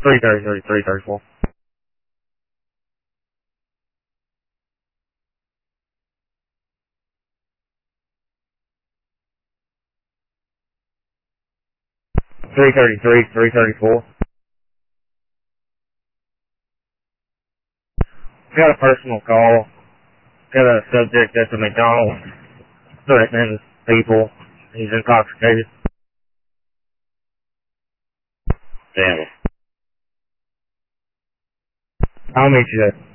3:30, 3:34. Three 3:34. Got a personal call. Got a subject at the McDonald's threatening people. He's intoxicated. Damn. I'll meet you there.